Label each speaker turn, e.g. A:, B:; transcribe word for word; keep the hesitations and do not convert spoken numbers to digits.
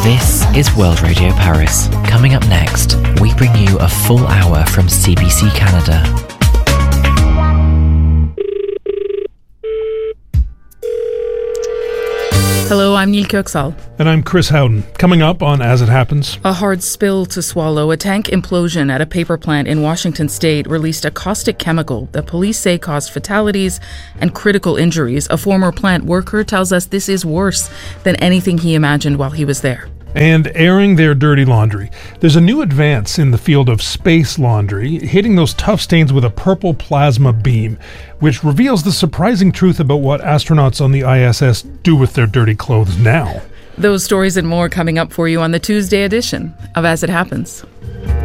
A: This is World Radio Paris. Coming up next, we bring you a full hour from C B C Canada.
B: Hello, I'm Neil Kirksall.
C: And I'm Chris Howden. Coming up on As It Happens.
B: A hard spill to swallow. A tank implosion at a paper plant in Washington state released a caustic chemical that police say caused fatalities and critical injuries. A former plant worker tells us this is worse than anything he imagined while he was there.
C: And airing their dirty laundry. There's a new advance in the field of space laundry, hitting those tough stains with a purple plasma beam, which reveals the surprising truth about what astronauts on the I S S do with their dirty clothes now.
B: Those stories and more coming up for you on the Tuesday edition of As It Happens.